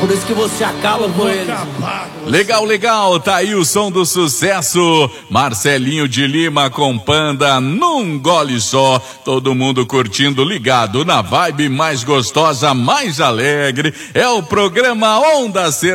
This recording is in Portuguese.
Por isso que você acaba com eles. Legal, legal, tá aí o som do sucesso. Marcelinho de Lima com Panda num gole só. Todo mundo curtindo, ligado na vibe mais gostosa, mais alegre. É o programa Onda